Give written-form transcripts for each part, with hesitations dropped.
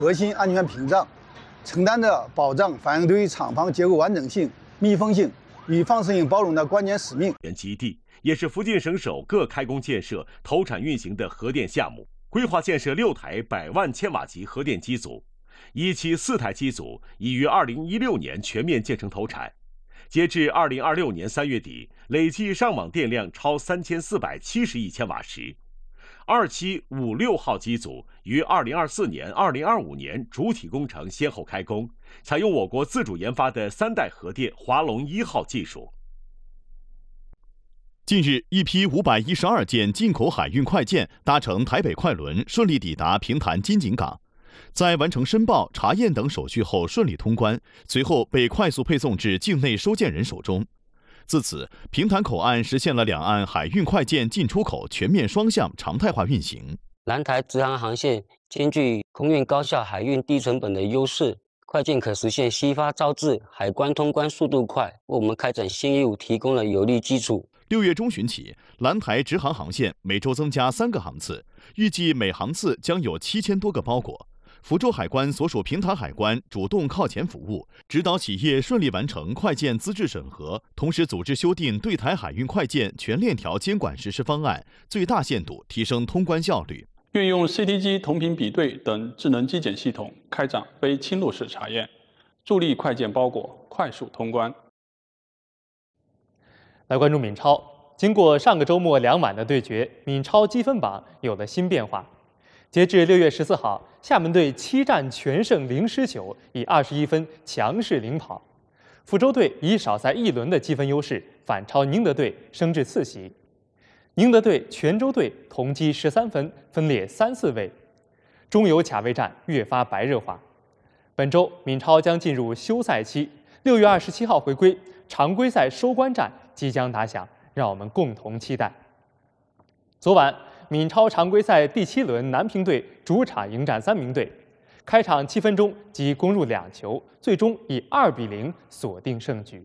核心安全屏障，承担着保障反应堆厂房结构完整性、密封性与放射性包容的关键使命。 基地也是福建省首个开工建设、投产运行的核电项目，规划建设6台100万千瓦级核电机组，1期4台机组已于2016年全面建成投产。截至2026年3月底，累计上网电量超3470亿千瓦时。2期5、6号机组于2024年、2025年主体工程先后开工，采用我国自主研发的3代核电华龙1号技术。 近日，一批512件进口海运快件搭乘台北快轮顺利抵达平潭金井港，在完成申报、查验等手续后顺利通关，随后被快速配送至境内收件人手中。自此，平潭口岸实现了两岸海运快件进出口全面双向常态化运行。 南台直航航线兼具空运高效、海运低成本的优势，快件可实现悉发招致，海关通关速度快，为我们开展新业务提供了有力基础。 6月中旬起，兰台直航航线每周增加3个航次，预计每航次将有7000多个包裹。福州海关所属平潭海关主动靠前服务，指导企业顺利完成快件资质审核，同时组织修订对台海运快件全链条监管实施方案，最大限度提升通关效率。 运用 CT 同频比对等智能机检系统开展非侵入式查验，助力快件包裹快速通关。 来关注闽超，经过上个周末2晚的对决，闽超积分榜有了新变化。截至6月14号，厦门队7战全胜0失9，以21分强势领跑。福州队以少赛1轮的积分优势反超宁德队，升至4席。宁德队、泉州队同积13分，分列3、4位。中游卡位战越发白热化。本周闽超将进入休赛期，6月27号回归，常规赛收官战即将打响，让我们共同期待。昨晚，闽超常规赛第7轮，南平队主场迎战3明队，开场7分钟即攻入2球，最终以2比0锁定胜局。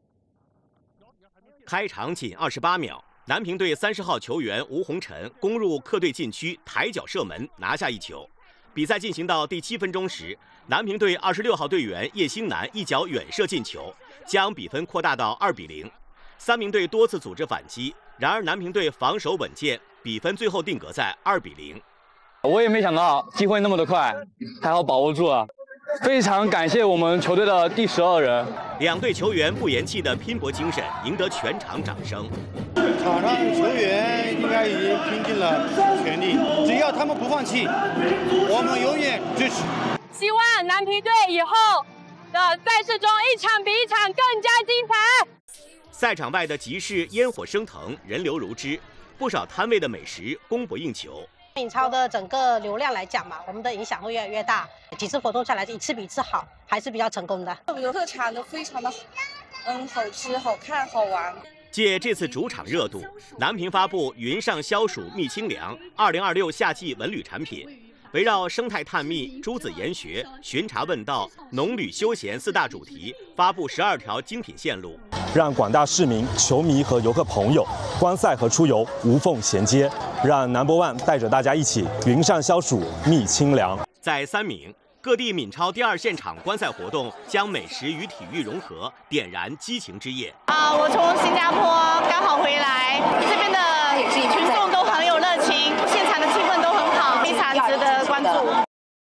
开场仅28秒，南平队30号球员吴洪晨攻入客队禁区，抬脚射门拿下1球。比赛进行到第7分钟时，南平队26号队员叶兴南一脚远射进球，将比分扩大到2比0。3明队多次组织反击，然而南平队防守稳健，比分最后定格在2比0。 我也没想到机会那么的快，还好把握住了。非常感谢我们球队的第12人， 两队球员不言弃的拼搏精神赢得全场掌声。 场上球员应该已经拼尽了全力，只要他们不放弃，我们永远支持。 希望南平队以后的赛事中一场比一场更加精彩。 赛场外的集市烟火升腾，人流如织，不少摊位的美食供不应求。 闽超的整个流量来讲嘛，我们的影响会越来越大。几次活动下来，一次比一次好，还是比较成功的。 我们的特产都非常的好吃、好看、好玩。 借这次主场热度，南平发布云上消暑蜜清凉2026夏季文旅产品，围绕生态探秘、诸子研学、巡查问道、农旅休闲4大主题，发布12条精品线路， 让广大市民、球迷和游客朋友观赛和出游无缝衔接，让 No.1 带着大家一起云上消暑、蜜清凉。 在3明，各地闽超第2现场观赛活动将美食与体育融合，点燃激情之夜。 我从新加坡刚好回来，这边的群众都很有热情，现场的气氛都很好，非常值得关注。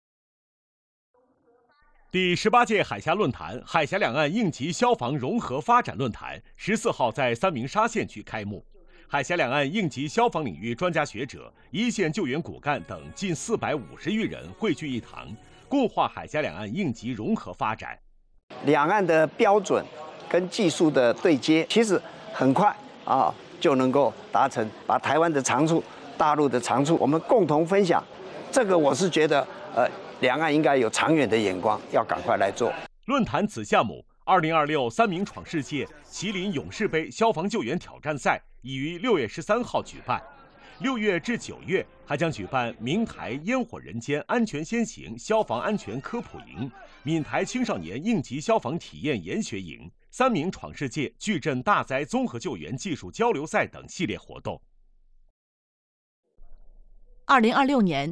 第18届海峡论坛海峡两岸应急消防融合发展论坛14号在三明沙县区开幕。海峡两岸应急消防领域专家学者、一线救援骨干等近450余人汇聚一堂，共话海峡两岸应急融合发展。 两岸的标准跟技术的对接，其实很快就能够达成，把台湾的长处、大陆的长处，我们共同分享。这个我是觉得，两岸应该有长远的眼光，要赶快来做。 论坛子项目2026三明闯世界麒麟勇士杯消防救援挑战赛已于6月13号举办，6月至9月还将举办明台烟火人间安全先行消防安全科普营、闽台青少年应急消防体验研学营、三明闯世界矩阵大灾综合救援技术交流赛等系列活动。 2026年